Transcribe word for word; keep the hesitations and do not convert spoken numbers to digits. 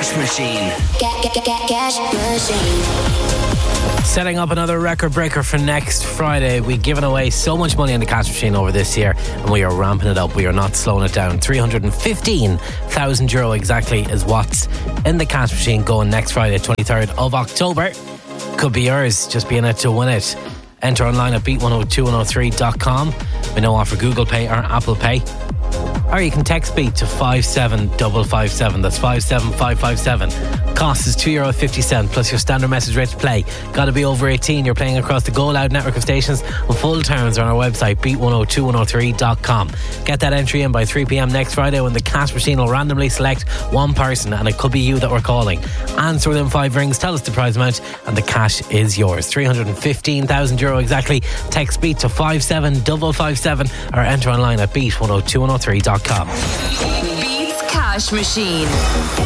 Cash Machine. Ca- ca- ca- Cash Machine. Setting up another record breaker for next Friday. We've given away so much money in the Cash Machine over this year, and we are ramping it up. We are not slowing it down. three hundred fifteen thousand euro exactly is what's in the Cash Machine going next Friday, twenty-third of October. Could be yours. Just be in it to win it. Enter online at beat one oh two one oh three dot com. We now offer Google Pay or Apple Pay. Or you can text Beat to five seven five five seven. That's five seven five five seven. Cost is two euro fifty plus your standard message rate to play. Got to be over eighteen. You're playing across the Go Loud network of stations. And full terms are on our website, beat one oh two one oh three dot com. Get that entry in by three p.m. next Friday when the Cash Machine will randomly select one person, and it could be you that we're calling. Answer within five rings, tell us the prize amount, and the cash is yours. three hundred fifteen thousand euro exactly. Text Beat to five seven five five seven or enter online at beat one oh two one oh three dot com. Beats Cash Machine.